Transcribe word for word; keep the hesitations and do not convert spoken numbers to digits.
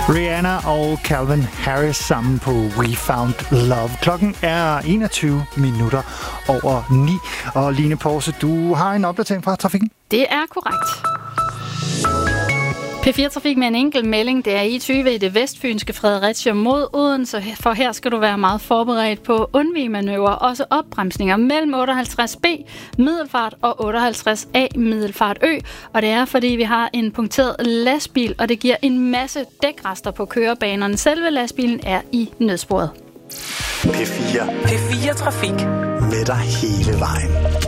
Rihanna og Calvin Harris sammen på We Found Love. Klokken er enogtyve minutter over ni. Og Line Porse, du har en opdatering fra trafikken? Det er korrekt. P fire Trafik med en enkelt melding. Det er I tyve i det vestfynske Fredericia mod Odense, for her skal du være meget forberedt på undvigemanøvrer. Også opbremsninger mellem otteoghalvtreds B Middelfart og otteoghalvtreds A Middelfart Ø. Og det er, fordi vi har en punkteret lastbil, og det giver en masse dækrester på kørebanerne. Selve lastbilen er i nødsporet. P fire. P fire Trafik. Med dig hele vejen.